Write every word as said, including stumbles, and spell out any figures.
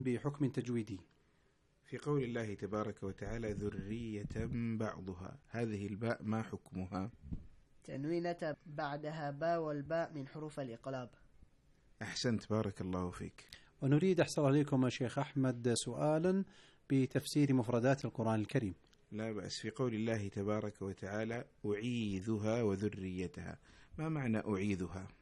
بحكم تجويدي. في قول الله تبارك وتعالى ذرية بعضها، هذه الباء ما حكمها؟ تنوينة بعدها باء، والباء من حروف الإقلاب. أحسنت، بارك الله فيك. ونريد أحسن عليكم يا شيخ أحمد سؤالا بتفسير مفردات القرآن الكريم. لا بأس. في قول الله تبارك وتعالى أعيذها وذريتها، ما معنى أعيذها؟